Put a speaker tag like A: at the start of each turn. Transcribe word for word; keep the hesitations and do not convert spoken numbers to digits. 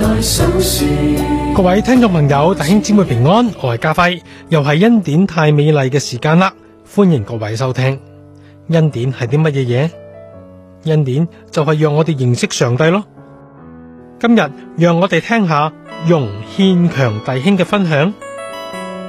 A: 各位聽眾朋友、弟兄姊妹平安，我係家輝，又係恩典太美麗嘅時間啦，歡迎各位收聽。恩典係啲乜嘢嘢？恩典就係讓我哋認識上帝咯。今日讓我哋聽下容憲強弟兄嘅分享。